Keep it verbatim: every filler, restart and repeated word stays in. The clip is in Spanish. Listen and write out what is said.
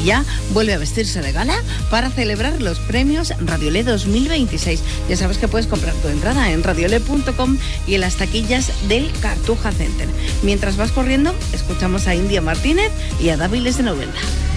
ya vuelve a vestirse de gala para celebrar los premios Radiolé dos mil veintiséis. Ya sabes que puedes comprar tu entrada en radiolé punto com y en las taquillas del Cartuja Center. Mientras vas corriendo, escuchamos a India Martínez y a Dáviles de Novelda.